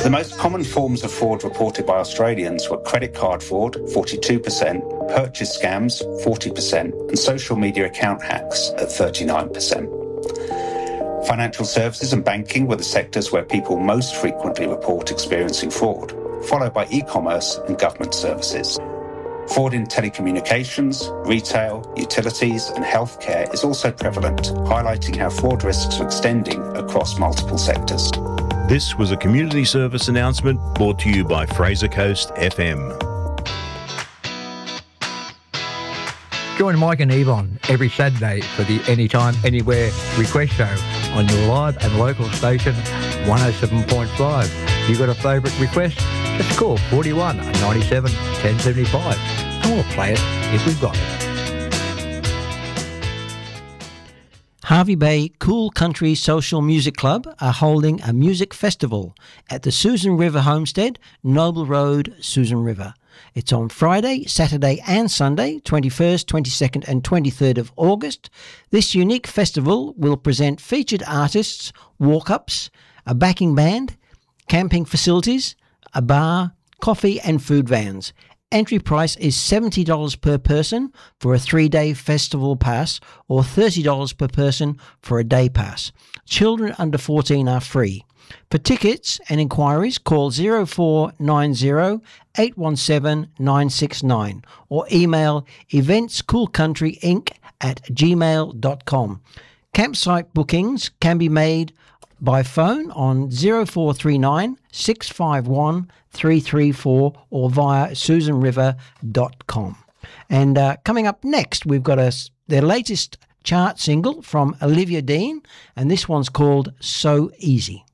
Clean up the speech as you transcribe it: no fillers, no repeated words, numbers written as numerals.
The most common forms of fraud reported by Australians were credit card fraud, 42%, purchase scams, 40%, and social media account hacks at 39%. Financial services and banking were the sectors where people most frequently report experiencing fraud, followed by e-commerce and government services. Fraud in telecommunications, retail, utilities and healthcare is also prevalent, highlighting how fraud risks are extending across multiple sectors. This was a community service announcement brought to you by Fraser Coast FM. Join Mike and Yvonne every Saturday for the Anytime, Anywhere request show on your live and local station 107.5. If you've got a favourite request, just call 41 97 1075 and we'll play it if we've got it. Hervey Bay Cool Country Social Music Club are holding a music festival at the Susan River Homestead, Noble Road, Susan River. It's on Friday, Saturday and Sunday, 21st, 22nd and 23rd of August. This unique festival will present featured artists, walk-ups, a backing band, camping facilities, a bar, coffee and food vans. Entry price is $70 per person for a 3-day festival pass or $30 per person for a day pass. Children under 14 are free. For tickets and inquiries, call 0490 817 969 or email eventscoolcountryinc@gmail.com. Campsite bookings can be made by phone on 0439 651 334 or via susanriver.com. And coming up next, we've got their latest chart single from Olivia Dean, and this one's called So Easy.